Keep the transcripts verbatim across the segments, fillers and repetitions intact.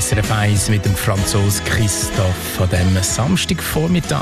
S R F eins mit dem Franzos Christoph an diesem Samstagvormittag.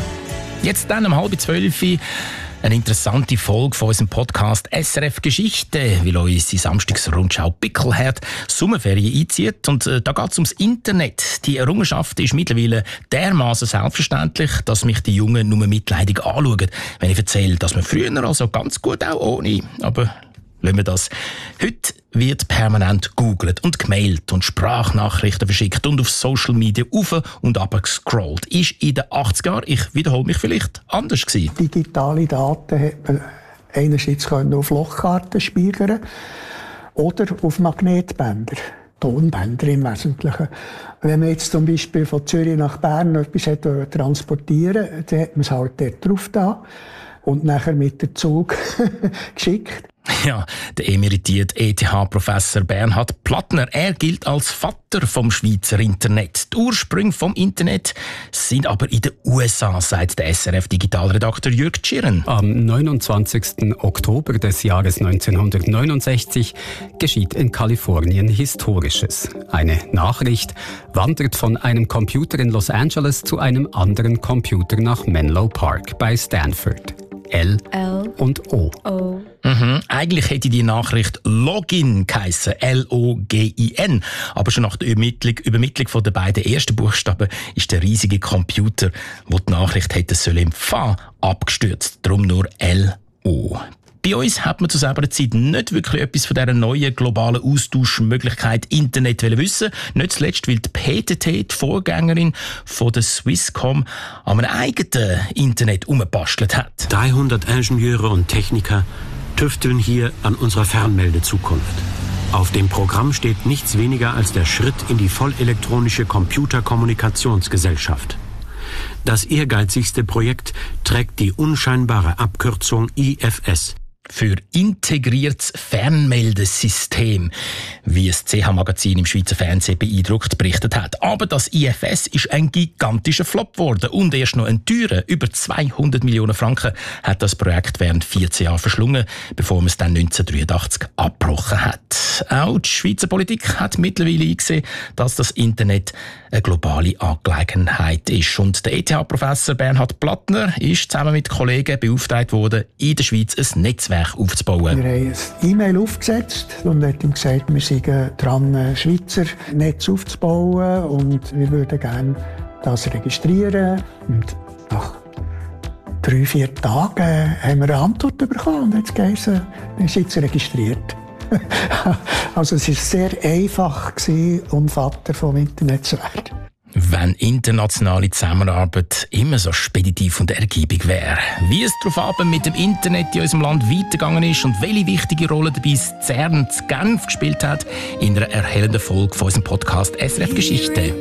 Jetzt dann um halb zwölf eine interessante Folge von unserem Podcast S R F Geschichte, weil unsere Samstagsrundschau Pickelherd Sommerferien einzieht. Und äh, da geht es ums Internet. Die Errungenschaft ist mittlerweile dermaßen selbstverständlich, dass mich die Jungen nur mitleidig anschauen, wenn ich erzähle, dass man früher also ganz gut auch ohne, aber lassen wir das. Heute wird permanent gegoogelt und gemailt und Sprachnachrichten verschickt und auf Social Media auf und ab gescrollt. Ist in den achtziger Jahren, ich wiederhole mich vielleicht, anders gewesen. Digitale Daten hat man einerseits auf Lochkarten speichern oder auf Magnetbänder. Tonbänder im Wesentlichen. Wenn man jetzt zum Beispiel von Zürich nach Bern etwas hat transportieren, dann hat man es halt dort drauf da und nachher mit dem Zug geschickt. Ja, der emeritierte E T H-Professor Bernhard Plattner, er gilt als Vater vom Schweizer Internet. Die Ursprünge vom Internet sind aber in den U S A, sagt der S R F-Digitalredakteur Jürg Tschirren. Am neunundzwanzigsten Oktober des Jahres neunzehnhundertneunundsechzig geschieht in Kalifornien Historisches. Eine Nachricht wandert von einem Computer in Los Angeles zu einem anderen Computer nach Menlo Park bei Stanford. L, L und O. O. Mhm. Eigentlich hätte die Nachricht Login geheissen, L O G I N. Aber schon nach der Übermittlung, Übermittlung der beiden ersten Buchstaben ist der riesige Computer, der die Nachricht hätte sollen empfangen, abgestürzt. Darum nur L O. Bei uns hat man zu selber Zeit nicht wirklich etwas von dieser neuen globalen Austauschmöglichkeit Internet wissen. Nicht zuletzt, weil die P T T, die Vorgängerin von der Swisscom, an einem eigenen Internet umgebastelt hat. dreihundert Ingenieure und Techniker tüfteln hier an unserer Fernmeldezukunft. Auf dem Programm steht nichts weniger als der Schritt in die vollelektronische Computerkommunikationsgesellschaft. Das ehrgeizigste Projekt trägt die unscheinbare Abkürzung I F S. Für integriertes Fernmeldesystem, wie das C H-Magazin im Schweizer Fernsehen beeindruckt berichtet hat. Aber das I F S ist ein gigantischer Flop geworden und erst noch ein teurer. Über zweihundert Millionen Franken hat das Projekt während vierzehn Jahren verschlungen, bevor man es dann neunzehnhundertdreiundachtzig abgebrochen hat. Auch die Schweizer Politik hat mittlerweile eingesehen, dass das Internet eine globale Angelegenheit ist. Und der E T H-Professor Bernhard Plattner ist zusammen mit Kollegen beauftragt worden, in der Schweiz ein Netzwerk aufzubauen. Wir haben ein E-Mail aufgesetzt und haben ihm gesagt, wir sind dran, ein Schweizer Netz aufzubauen und wir würden gerne das registrieren. Und nach drei, vier Tagen haben wir eine Antwort bekommen und jetzt geheißen, wir sind jetzt registriert. Also es war sehr einfach, um Vater vom Internet zu werden. Wenn internationale Zusammenarbeit immer so speditiv und ergiebig wäre. Wie es darauf aber mit dem Internet in unserem Land weitergegangen ist und welche wichtige Rolle dabei das CERN zu Genf gespielt hat, in einer erhellenden Folge von unserem Podcast S R F Geschichte.